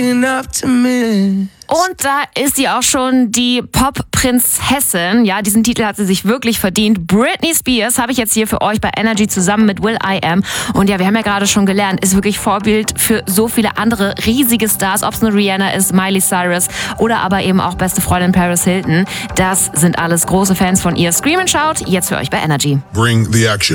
Und da ist sie auch schon, die Pop-Prinzessin. Ja, diesen Titel hat sie sich wirklich verdient. Britney Spears habe ich jetzt hier für euch bei Energy zusammen mit will.i.am. Und ja, wir haben ja gerade schon gelernt, ist wirklich Vorbild für so viele andere riesige Stars. Ob es eine Rihanna ist, Miley Cyrus oder aber eben auch beste Freundin Paris Hilton. Das sind alles große Fans von ihr. Scream and Shout, jetzt für euch bei Energy. Bring the action.